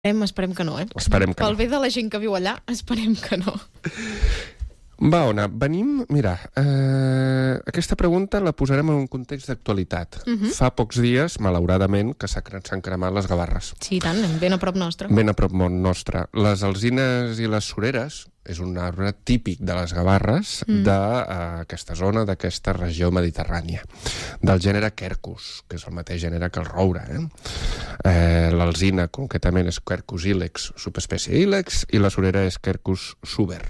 Esperem que no, Esperem que Pel no. bé de la gent que viu allà, esperem que no. Va, Ona, venim... Mira, aquesta pregunta la posarem en un context d'actualitat. Fa pocs dies, malauradament, que s'han cremat les gavarres. Sí, tant, ben a prop nostre. Ben a prop nostre. Les alzines i les sureres és un arbre típic de les gavarres d'aquesta zona, d'aquesta regió mediterrània, del gènere Quercus, que és el mateix gènere que el roure. L'alzina, concretament, és Quercus ilex, subespècie ilex, i la surera és Quercus suber.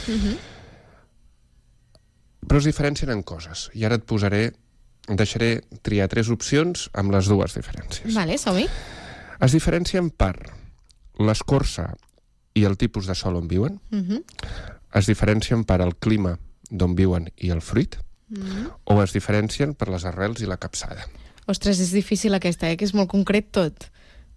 Però es diferencien en coses. I ara deixaré triar 3 opcions amb les dues diferències. Vale, som-hi. Es diferencien per l'escorça i el tipus de sòl on viuen. Es diferencien per el clima d'on viuen i el fruit. O es diferencien per les arrels i la capçada. Ostres, és difícil aquesta, que és molt concret tot.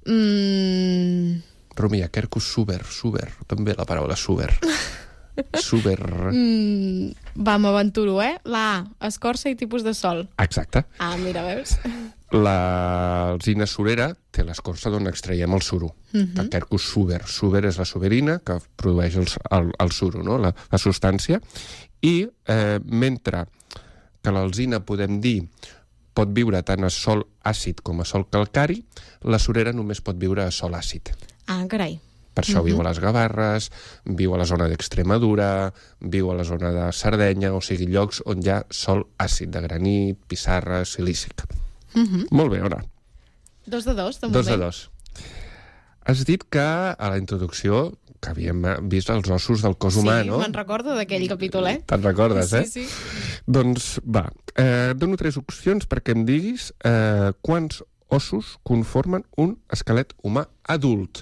Romia, Quercus suber, també la paraula suber. Suber. Va, m'aventuro, La A, escorça i tipus de sòl. Exacte. Ah, mira, veus? L'alzina surera té l'escorça d'on extraiem el suro. El Quercus suber. Suber és la suberina que produeix el suro, no? La substància. I mentre que l'alzina, podem dir, pot viure tant a sòl àcid com a sòl calcari, la surera només pot viure a sòl àcid. Ah, carai. Per això viu a les Gavarres, viu a la zona d'Extremadura, viu a la zona de Sardenya, o sigui, llocs on hi ha sòl àcid, de granit, pissarra, silícic. Molt bé, Ona. 2 de 2, de moment. 2 de 2. Has dit que a la introducció que havíem vist els ossos del cos humà, no? Sí, me'n recordo d'aquell capítol, Te'n recordes, Sí. Doncs va, dono 3 opcions perquè em diguis quants ossos conformen un esquelet humà adult.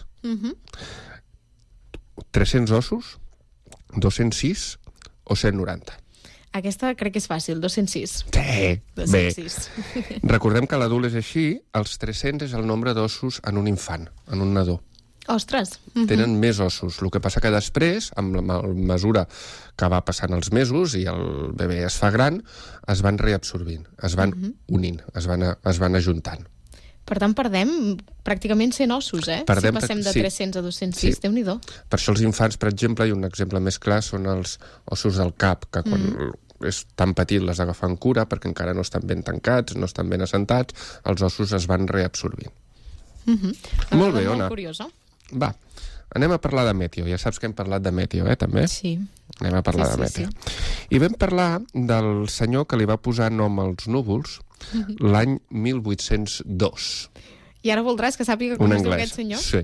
300 ossos, 206 o 190? Aquesta crec que és fàcil, 206. Sí, 206. bé. Recordem que l'adult és així, els 300 és el nombre d'ossos en un infant, en un nadó. Ostres. Tenen més ossos. El que passa que després, amb la mesura que va passant els mesos i el bebè es fa gran, es van reabsorbint, es van unint, es van ajuntant. Per tant, perdem pràcticament 100 ossos, si passem de 300 a 206, Déu-n'hi-do. Per això els infants, per exemple, i un exemple més clar són els ossos del cap, que quan és tan petit les agafen cura, perquè encara no estan ben tancats, no estan ben assentats, els ossos es van reabsorbint. Molt bé, Ona. Molt curiosa. Va, anem a parlar de meteo. Ja saps que hem parlat de meteo, també? Sí. Anem a parlar de meteo. I vam parlar del senyor que li va posar nom als núvols l'any 1802. I ara voldràs que sàpiga com es diu aquest senyor? Sí.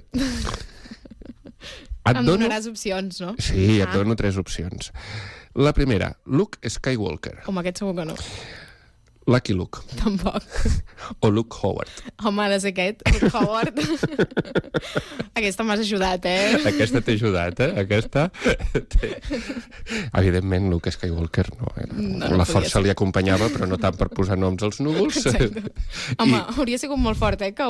Em donaràs opcions, no? Sí, et dono 3 opcions. La primera, Luke Skywalker. Home, aquest segur que no. Lucky Luke. Tampoc. O Luke Howard. Home, ha de ser aquest, Luke Howard. Aquesta m'has ajudat, Aquesta t'he ajudat, Aquesta... Evidentment, Luke Skywalker no. La força li acompanyava, però no tant per posar noms als núvols. Exacte. Home, hauria sigut molt fort, que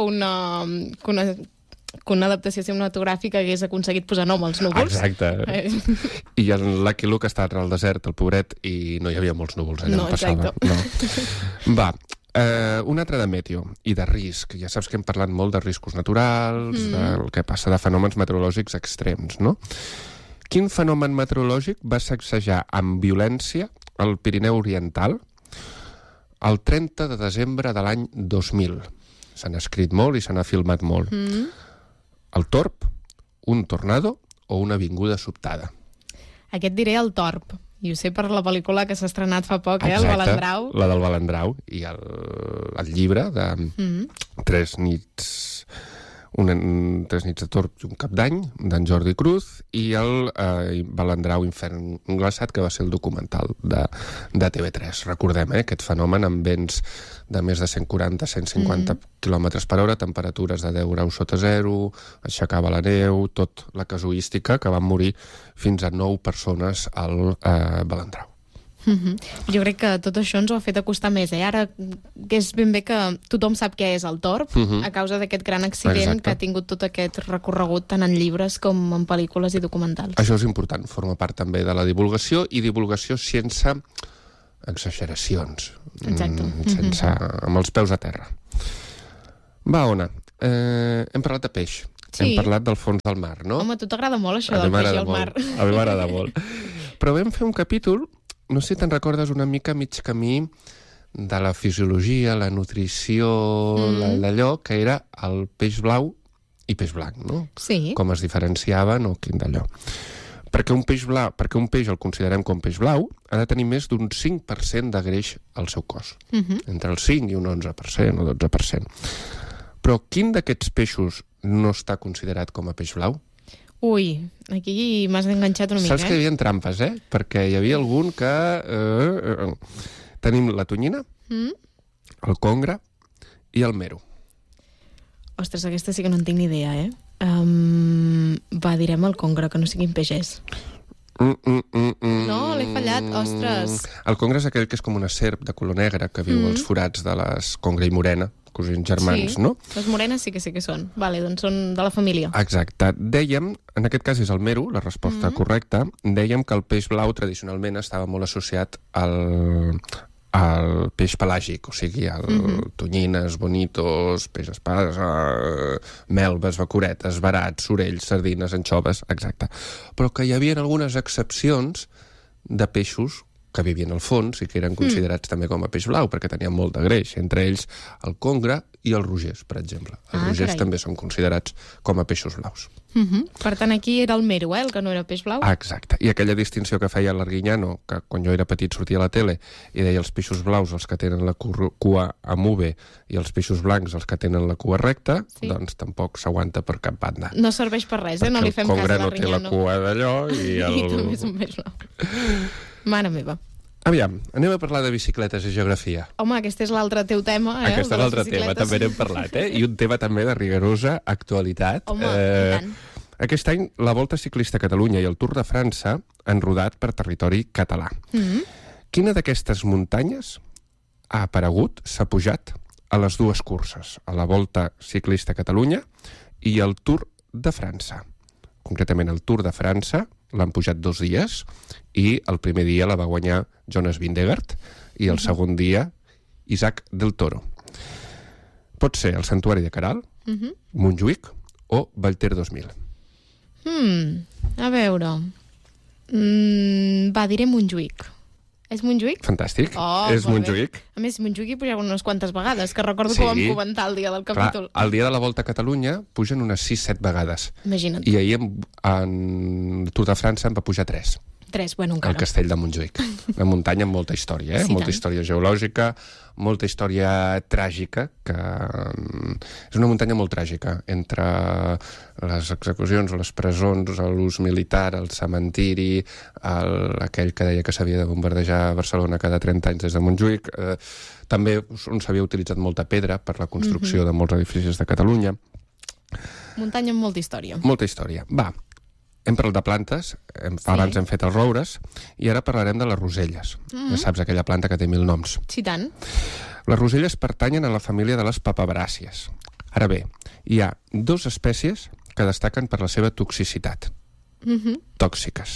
una adaptació cinematogràfica hagués aconseguit posar nom als núvols. Exacte. I en Lucky Luke estava al desert, al pobret, i no hi havia molts núvols allà. No, exacte. No. Va, un altre de meteo i de risc. Ja saps que hem parlat molt de riscos naturals, del que passa de fenòmens meteorològics extrems, no? Quin fenomen meteorològic va sacsejar amb violència el Pirineu Oriental el 30 de desembre de l'any 2000? Se n'ha escrit molt i se n'ha filmat molt. El torb, un tornado o una vinguda sobtada? Aquest diré el torb. I ho sé per la pel·lícula que s'ha estrenat fa poc, Exacte, el Balandrau. La del Balandrau. I el llibre de 3 nits de torb i un cap d'any, d'en Jordi Cruz, i el Balandrau Infern glaçat, que va ser el documental de TV3. Recordem, aquest fenomen amb vents de més de 140-150 km per hora, temperatures de 10 graus sota zero, aixecava la neu, tot la casuística, que van morir fins a 9 persones al Balandrau. Jo crec que tot això ens ho ha fet acostar més. Ara que és ben bé que tothom sap què és el torb, a causa d'aquest gran accident que ha tingut tot aquest recorregut tant en llibres com en pel·lícules i documentals. Això és important, forma part també de la divulgació, i divulgació sense exageracions. Exacte. Amb els peus a terra. Va, Ona, hem parlat de peix. Hem parlat del fons del mar, no? Home, a tu t'agrada molt això del peix i el mar. A mi m'agrada molt. Però vam fer un capítol, no sé si te'n recordes, una mica mig camí de la fisiologia, la nutrició, d'allò, que era el peix blau i peix blanc, no? Sí. Com es diferenciaven o quin d'allò. Perquè un peix el considerem com peix blau, ha de tenir més d'un 5% de greix al seu cos. Entre el 5 i un 11% o 12%. Però quin d'aquests peixos no està considerat com a peix blau? Ui, aquí m'has enganxat una mica, Saps que hi havia trampes, Perquè hi havia algun que... Tenim la tonyina, el congre i el mero. Ostres, aquesta sí que no en tinc ni idea, direm el congre, que no sé quin peix és. No, l'he fallat, ostres. El congre és aquell que és com una serp de color negre que viu als forats de les congre i morena, cosins germans, no? Les morenes sí que són. Vale, doncs són de la família. Exacte. Dèiem, en aquest cas és el mero, la resposta correcta, dèiem que el peix blau tradicionalment estava molt associat al peix pelàgic, o sigui, tonyines, bonitos, peix espades, melves, bacoretes, barats, sorells, sardines, anxoves, exacte. Però que hi havia algunes excepcions de peixos que vivien al fons i que eren considerats també com a peix blau, perquè tenien molt de greix, entre ells el congre i els rogers, per exemple. Els rogers també són considerats com a peixos blaus. Per tant, aquí era el mero, el que no era peix blau? Exacte. I aquella distinció que feia l'Arguiñano, que quan jo era petit sortia a la tele i deia els peixos blaus els que tenen la cua amb V i els peixos blancs els que tenen la cua recta, doncs tampoc s'aguanta per cap banda. No serveix per res, no li fem cas a l'Arguiñano. El congre no té la cua d'allò i I també és un peix blau. Mare meva. Aviam, anem a parlar de bicicletes i geografia. Home, aquest és l'altre teu tema, Aquest és l'altre tema, també n'hem parlat, I un tema també de rigorosa actualitat. Home, i tant. Aquest any, la Volta Ciclista a Catalunya i el Tour de França han rodat per territori català. Quina d'aquestes muntanyes ha aparegut, s'ha pujat a les dues curses, a la Volta Ciclista a Catalunya i el Tour de França? Concretament, el Tour de França l'han pujat 2 dies i el primer dia la va guanyar Jonas Vingegaard i el segon dia Isaac del Toro. Pot ser el Santuari de Caral, Montjuïc o Vallter 2000. A veure... diré Montjuïc. És Montjuïc? Fantàstic, és Montjuïc. A més, Montjuïc hi pujava unes quantes vegades, que recordo que ho vam comentar el dia del capítol. Clar, el dia de la Volta a Catalunya pugen unes 6-7 vegades. Imagina't. I ahir en Tour de França en va pujar 3. 3, bueno, encara. El castell de Montjuïc. Una muntanya amb molta història, Sí, molta tant. història geològica, molta història tràgica, que és una muntanya molt tràgica, entre les execucions, les presons, l'ús militar, el cementiri, aquell que deia que s'havia de bombardejar Barcelona cada 30 anys des de Montjuïc, també on s'havia utilitzat molta pedra per la construcció de molts edificis de Catalunya. Muntanya amb molta història. Molta història. Va, hem parlat de plantes, abans hem fet els roures, i ara parlarem de les roselles. Ja saps, aquella planta que té 1000 noms. Sí, tant. Les roselles pertanyen a la família de les papabràcies. Ara bé, hi ha 2 espècies que destaquen per la seva toxicitat. Tòxiques.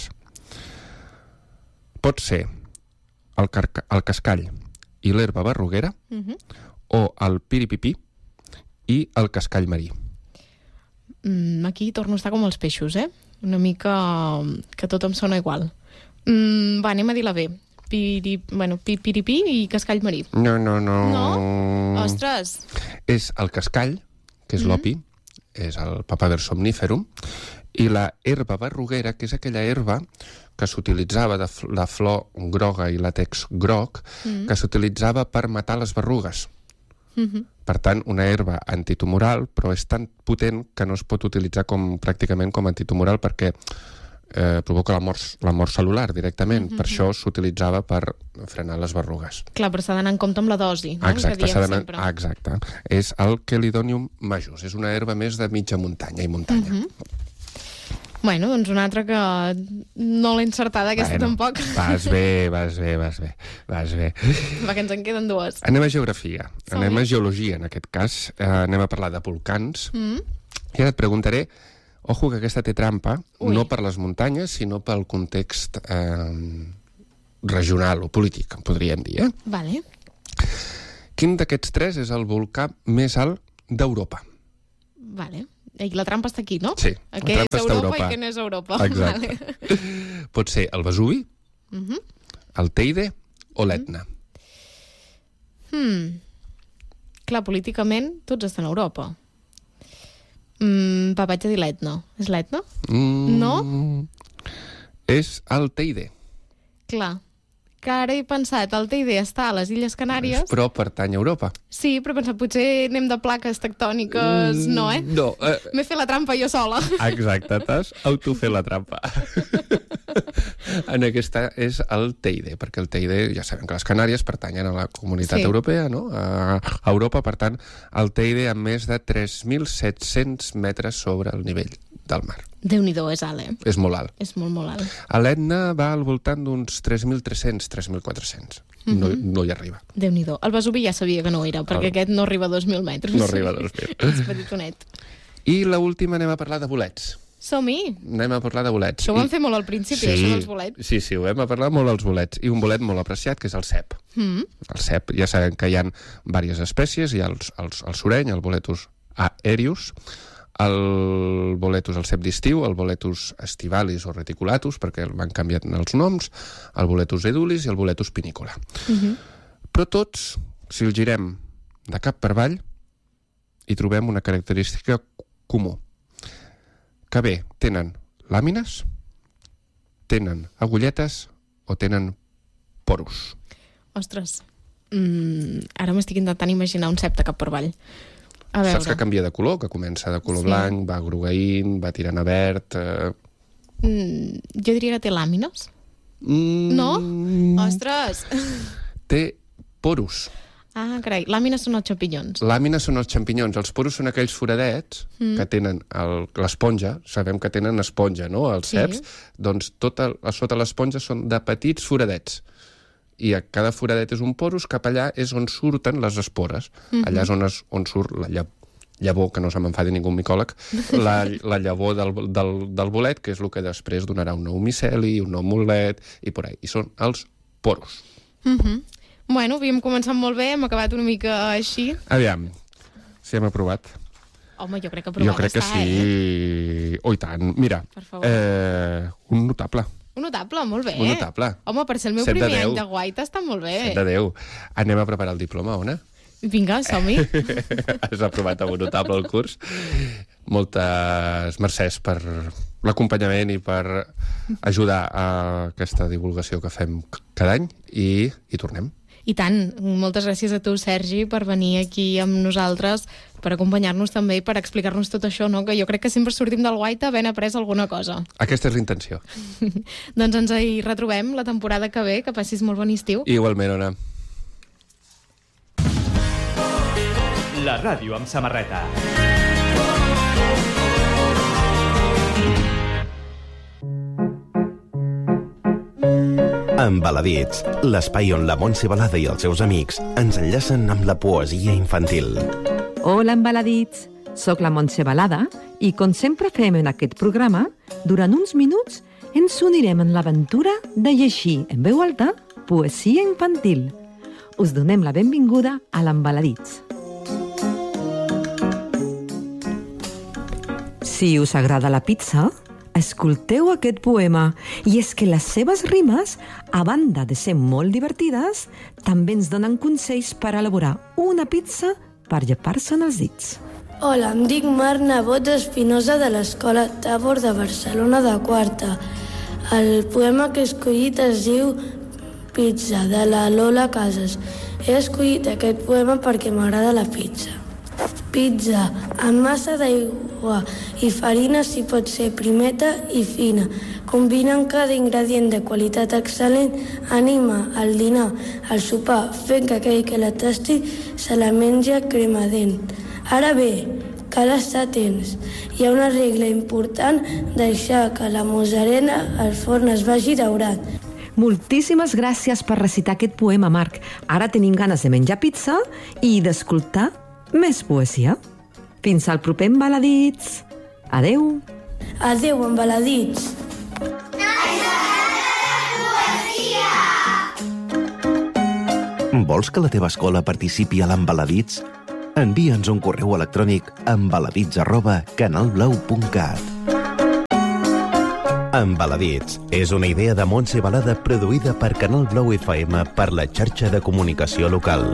Pot ser el cascall i l'herba berruguera, o el piripipí i el cascall marí. Aquí torno a estar com els peixos, Una mica que tot em sona igual. Va, anem a dir la B. Piripí i cascall marí. No. No? Ostres! És el cascall, que és l'opi, és el Papaver somniferum, i la herba berruguera, que és aquella herba que s'utilitzava de flor groga i làtex groc, que s'utilitzava per matar les berrugues. Per tant, una herba antitumoral, però és tan potent que no es pot utilitzar pràcticament com antitumoral perquè provoca la mort cel·lular directament. Per això s'utilitzava per frenar les berrugues. Clar, però s'ha d'anar en compte amb la dosi, no? Exacte, exacte. És el Chelidonium majus. És una herba més de mitja muntanya i muntanya. Bueno, doncs una altra que no l'he encertada, aquesta tampoc. Vas bé. Va, que ens en queden 2. Anem a geografia, anem a geologia, en aquest cas. Anem a parlar de volcans. I ara et preguntaré, ojo que aquesta té trampa, no per les muntanyes, sinó pel context regional o polític, podríem dir. Vale. Quin d'aquests 3 és el volcà més alt d'Europa? Vale. I la trampa està aquí, no? Sí, la trampa està a Europa. I què no és Europa. Exacte. Pot ser el Vesuvi, el Teide o l'Etna. Clar, políticament tots estan a Europa. Vaig a dir l'Etna. És l'Etna? No? És el Teide. Clar. Que ara he pensat, el Teide està a les Illes Canàries. Però pertany a Europa. Sí, però he pensat, potser anem de plaques tectòniques, no, eh? No. M'he fet la trampa jo sola. Exacte, t'has autofet la trampa. En aquesta és el Teide, perquè el Teide, ja sabem que les Canàries pertanyen a la Comunitat Europea, no? A Europa, per tant, el Teide amb més de 3.700 metres sobre el nivell del mar. Déu-n'hi-do, és alt, eh? És molt alt. És molt, molt alt. L'Etna va al voltant d'uns 3.300, 3.400. No hi arriba. Déu-n'hi-do. El Vesuvi ja sabia que no era, perquè aquest no arriba a 2.000 metres. No arriba a 2.000. És petitonet. I l'última anem a parlar de bolets. Som-hi. Anem a parlar de bolets. Això ho vam fer molt al principi, això dels bolets. Sí, ho vam parlar molt dels bolets. I un bolet molt apreciat, que és el cep. El cep, ja sabem que hi ha diverses espècies. Hi ha el sureny, el boletus aerius, el boletus, el cep d'estiu, el boletus estivalis o reticulatus, perquè van canviant els noms, el boletus edulis i el boletus pinicola. Però tots, si el girem de cap per avall, hi trobem una característica comú. Que bé, tenen làmines, tenen agulletes o tenen porus. Ostres, ara m'estic intentant imaginar un cep de cap per avall. A veure. Saps que canvia de color, que comença de color blanc, va grogueint, va tirant a verd... Jo diria que té làmines. No? Ostres! Té porus. Ah, carai, làmines són els xampinyons. Làmines són els xampinyons. Els porus són aquells foradets que tenen l'esponja. Sabem que tenen esponja, no?, els ceps. Doncs a sota l'esponja són de petits foradets. I a cada foradet és un porus, cap allà és on surten les espores. Allà és on surt la llavor, que no se m'enfadi ningú micòleg, la llavor del bolet, que és el que després donarà un nou miceli, un nou mulet, i por ahí. I són els porus. Bueno, havíem començat molt bé, hem acabat una mica així. Aviam, si hem aprovat. Home, jo crec que aprovat està, Jo crec que sí. Oh, i tant. Mira, un notable. Un notable, molt bé. Un notable. Home, per ser el meu primer any de guaita està molt bé. 7 de 10. Anem a preparar el diploma, Ona? Vinga, som-hi. Has aprovat amb un notable el curs. Moltes mercès per l'acompanyament i per ajudar a aquesta divulgació que fem cada any i tornem. I tant, moltes gràcies a tu, Sergi, per venir aquí amb nosaltres, per acompanyar-nos també i per explicar-nos tot això, no? Que jo crec que sempre sortim del guaita havent après alguna cosa. Aquesta és l'intenció. Doncs ens hi retrobem la temporada que ve, que passis molt bon estiu. Igualment, Ona. La ràdio amb samarreta. Embaladits, l'espai on la Montse Balada i els seus amics ens enllacen amb la poesia infantil. Hola, Embaladits! Soc la Montse Balada i, com sempre fem en aquest programa, durant uns minuts ens unirem en l'aventura de llegir en veu alta poesia infantil. Us donem la benvinguda a l'Embaladits. Si us agrada la pizza, escolteu aquest poema, i és que les seves rimes, a banda de ser molt divertides, també ens donen consells per elaborar una pizza per llepar-se'n els dits. Hola, em dic Marc Nebot Espinosa de l'Escola Tabor de Barcelona de quarta. El poema que he escollit es diu Pizza, de la Lola Casas. He escollit aquest poema perquè m'agrada la pizza. Pizza, amb massa d'aigua i farina, si pot ser primeta i fina. Combinant cada ingredient de qualitat excel·lent, anima al dinar, al sopar, fent que aquell que la tasti se la menja cremadent. Ara bé, cal estar atents. Hi ha una regla important, deixar que la mozzarella al forn es vagi daurant. Moltíssimes gràcies per recitar aquest poema, Marc. Ara tenim ganes de menjar pizza i d'escoltar més poesia. Fins al proper Embaladits. Adeu. Adeu, Embaladits. Vols que la teva escola participi a l'Embaladits? Envia'ns un correu electrònic a embaladits@canalblau.cat. Embaladits és una idea de Montse Balada produïda per Canal Blau FM per la xarxa de comunicació local.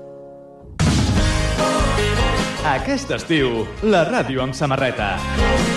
Aquest estiu, la ràdio amb samarreta.